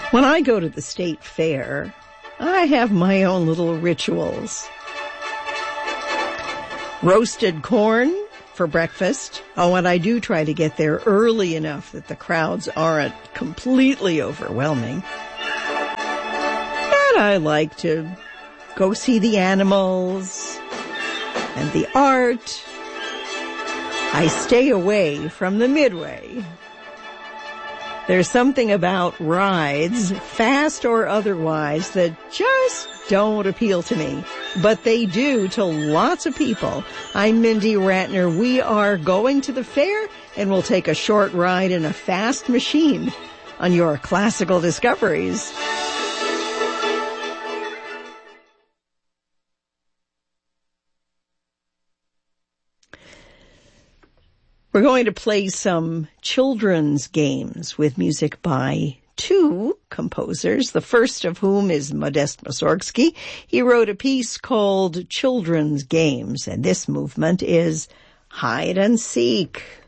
When I go to the state fair, I have my own little rituals. Roasted corn for breakfast. Oh, and I do try to get there early enough that the crowds aren't completely overwhelming. And I like to go see the animals and the art. I stay away from the midway. There's something about rides, fast or otherwise, that just don't appeal to me. But they do to lots of people. I'm Mindy Ratner. We are going to the fair, and we'll take a short ride in a fast machine on your classical discoveries. We're going to play some children's games with music by two composers, the first of whom is Modest Mussorgsky. He wrote a piece called Children's Games, and this movement is Hide and Seek.